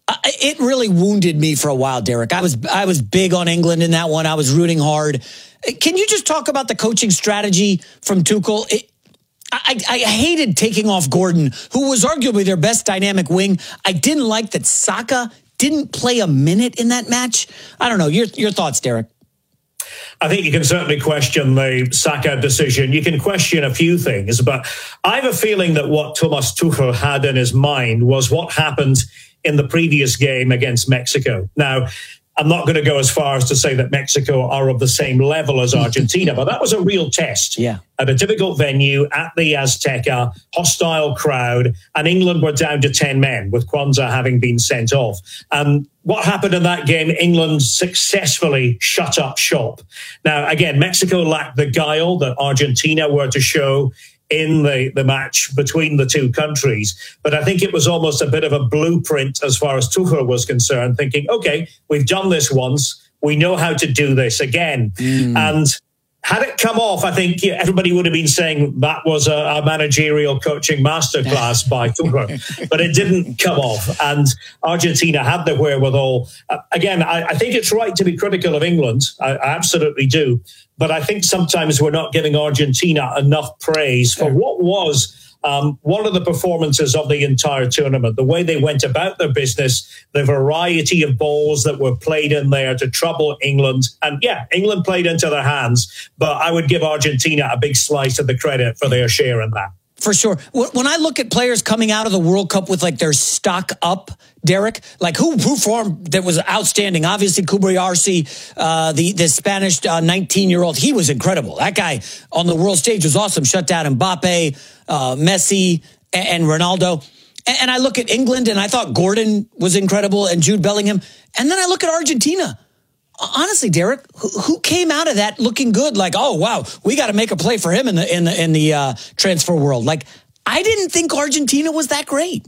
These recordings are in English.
It really wounded me for a while, Derek. I was big on England in that one. I was rooting hard. Can you just talk about the coaching strategy from Tuchel? I hated taking off Gordon, who was arguably their best dynamic wing. I didn't like that Saka didn't play a minute in that match. I don't know. Your thoughts, Derek? I think you can certainly question the Saka decision. You can question a few things, but I have a feeling that what Thomas Tuchel had in his mind was what happened in the previous game against Mexico. Now, I'm not going to go as far as to say that Mexico are of the same level as Argentina, but that was a real test. Yeah. At a difficult venue, at the Azteca, hostile crowd, and England were down to 10 men, with Kwanzaa having been sent off. And what happened in that game? England successfully shut up shop. Now, again, Mexico lacked the guile that Argentina were to show in the match between the two countries. But I think it was almost a bit of a blueprint as far as Tuchel was concerned, thinking, okay, we've done this once. We know how to do this again. And had it come off, I think everybody would have been saying that was a managerial coaching masterclass by Tuchel, but it didn't come off. And Argentina had the wherewithal. Again, I think it's right to be critical of England. I absolutely do. But I think sometimes we're not giving Argentina enough praise for what was one of the performances of the entire tournament, the way they went about their business, the variety of balls that were played in there to trouble England. And yeah, England played into their hands, but I would give Argentina a big slice of the credit for their share in that. For sure. When I look at players coming out of the World Cup with like their stock up, Derek, like who formed that was outstanding? Obviously, Kubriarsi, the Spanish 19-year-old, he was incredible. That guy on the world stage was awesome. Shut down Mbappe, Messi, and Ronaldo. And I look at England, and I thought Gordon was incredible, and Jude Bellingham. And then I look at Argentina. Honestly, Derek, who came out of that looking good? Like, oh wow, we got to make a play for him in the transfer world. Like, I didn't think Argentina was that great.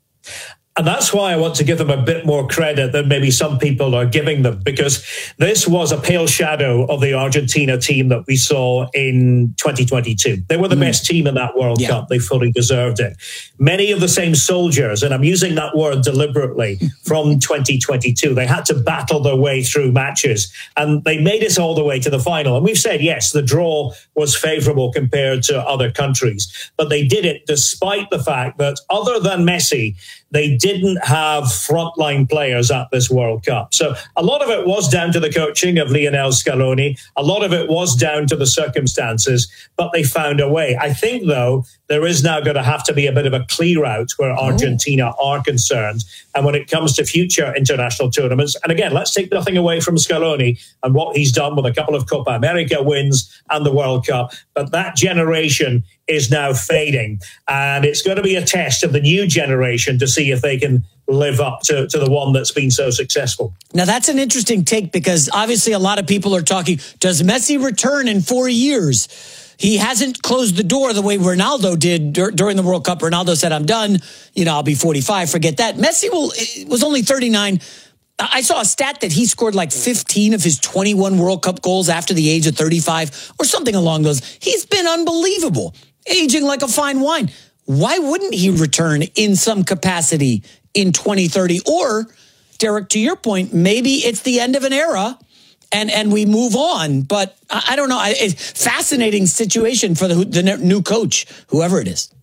And that's why I want to give them a bit more credit than maybe some people are giving them, because this was a pale shadow of the Argentina team that we saw in 2022. They were the best team in that World Cup. They fully deserved it. Many of the same soldiers, and I'm using that word deliberately, from 2022. They had to battle their way through matches, and they made it all the way to the final. And we've said, yes, the draw was favourable compared to other countries, but they did it despite the fact that other than Messi, they didn't have frontline players at this World Cup. So a lot of it was down to the coaching of Lionel Scaloni. A lot of it was down to the circumstances, but they found a way. I think, though, there is now going to have to be a bit of a clear out where Argentina are concerned. And when it comes to future international tournaments, and again, let's take nothing away from Scaloni and what he's done with a couple of Copa America wins and the World Cup, but that generation is now fading. And it's going to be a test of the new generation to see if they can live up to the one that's been so successful. Now, that's an interesting take, because obviously a lot of people are talking, does Messi return in 4 years? He hasn't closed the door the way Ronaldo did during the World Cup. Ronaldo said, I'm done. I'll be 45. Forget that. Messi was only 39. I saw a stat that he scored like 15 of his 21 World Cup goals after the age of 35 or something along those. He's been unbelievable, aging like a fine wine. Why wouldn't he return in some capacity in 2030? Or, Derek, to your point, maybe it's the end of an era and we move on. But I don't know. It's a fascinating situation for the new coach, whoever it is.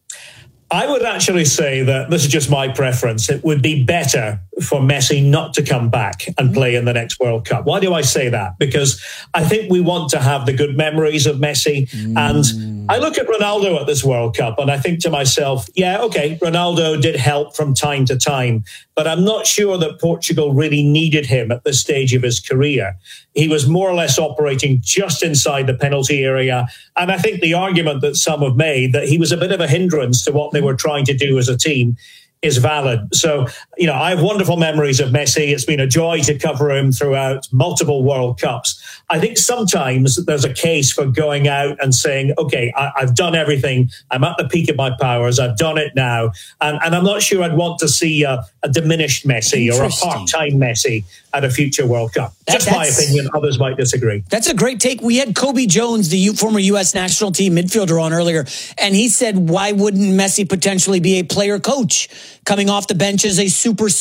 I would actually say that this is just my preference. It would be better for Messi not to come back and play in the next World Cup. Why do I say that? Because I think we want to have the good memories of Messi. And I look at Ronaldo at this World Cup and I think to myself, yeah, okay, Ronaldo did help from time to time, but I'm not sure that Portugal really needed him at this stage of his career. He was more or less operating just inside the penalty area. And I think the argument that some have made that he was a bit of a hindrance to what they were trying to do as a team is valid. So, I have wonderful memories of Messi. It's been a joy to cover him throughout multiple World Cups. I think sometimes there's a case for going out and saying, okay, I've done everything. I'm at the peak of my powers. I've done it now. And I'm not sure I'd want to see a diminished Messi or a part-time Messi at a future World Cup. Just my opinion. Others might disagree. That's a great take. We had Kobe Jones, the former U.S. national team midfielder, on earlier, and he said, why wouldn't Messi potentially be a player coach coming off the bench as a super